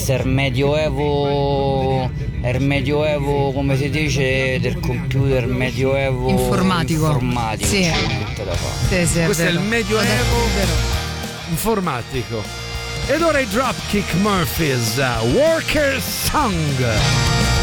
Questo è il medioevo, come si dice, del computer, medioevo informatico. Sì. Sì, questo è il medioevo informatico. Ed ora i Dropkick Murphys, Worker Song.